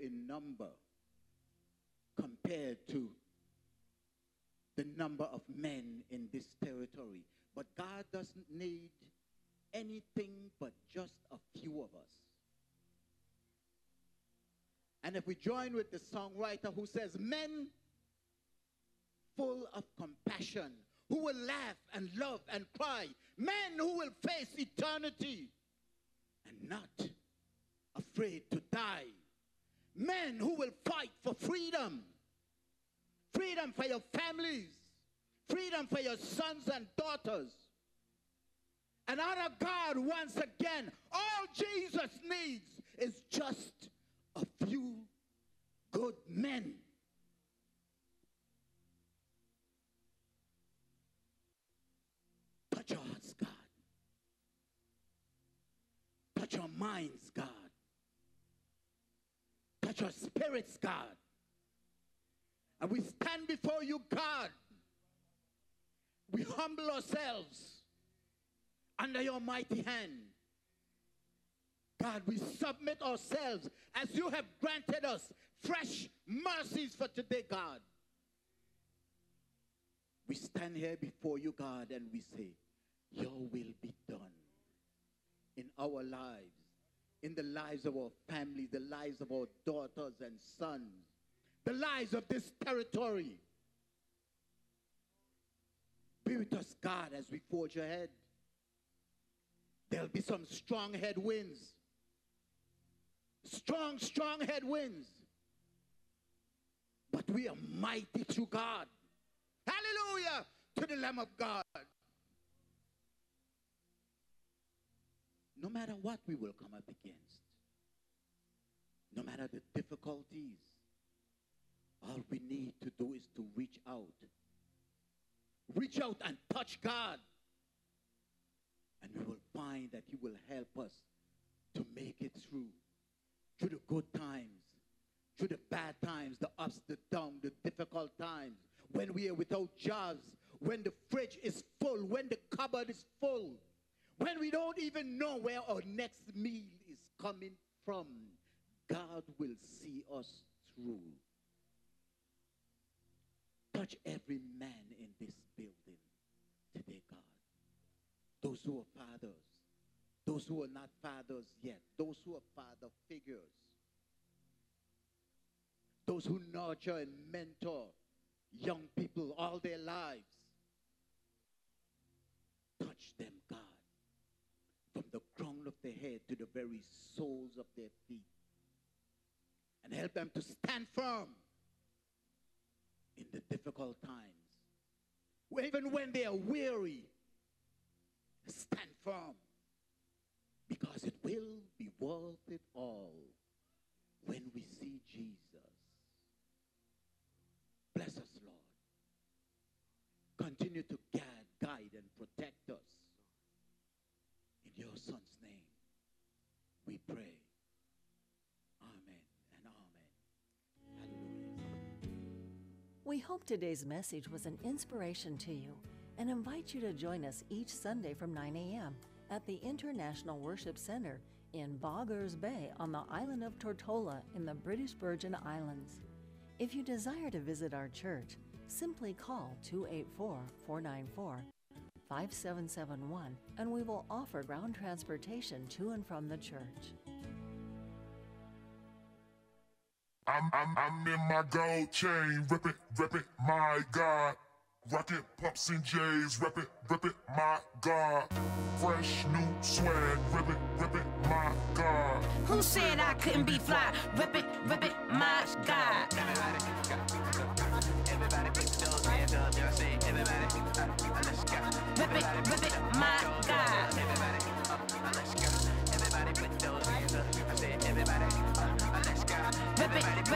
in number compared to the number of men in this territory. But God doesn't need anything but just a few of us. And if we join with the songwriter who says, men full of compassion, who will laugh and love and cry, men who will face eternity and not afraid to die, men who will fight for freedom, freedom for your families, freedom for your sons and daughters. And honor God once again. All Jesus needs is just a few good men. Touch our hearts, God. Touch our minds, God. Touch our spirits, God. And we stand before you, God. We humble ourselves under your mighty hand. God, we submit ourselves as you have granted us fresh mercies for today, God. We stand here before you, God, and we say, your will be done in our lives, in the lives of our families, the lives of our daughters and sons, the lives of this territory. Be with us, God, as we forge ahead. There'll be some strong headwinds. Strong headwinds. But we are mighty through God. Hallelujah to the Lamb of God. No matter what we will come up against, no matter the difficulties, all we need to do is to reach out. Reach out and touch God. And we will find that he will help us to make it through the good times, through the bad times, the ups, the downs, the difficult times, when we are without jobs, when the fridge is full, when the cupboard is full, when we don't even know where our next meal is coming from. God will see us through. Touch every man in this building today, God. Those who are fathers, those who are not fathers yet, those who are father figures, those who nurture and mentor young people all their lives. Touch them, God, from the crown of their head to the very soles of their feet, and help them to stand firm in the difficult times. Even when they are weary, stand firm, because it will be worth it all when we see Jesus. Bless us, Lord. Continue to guide and protect us. In your Son's name, we pray. Amen and amen. Hallelujah. We hope today's message was an inspiration to you and invite you to join us each Sunday from 9 a.m. at the International Worship Center in Boggers Bay on the island of Tortola in the British Virgin Islands. If you desire to visit our church, simply call 284-494-5771 and we will offer ground transportation to and from the church. I'm in my gold chain, rip it, my God. Rocket pops and J's, rip it, my God. Fresh new swag, rip it, my God. Who said I couldn't be fly? Rip it, my God. Everybody put those hands up, y'all say everybody. Let's go. Rip it, my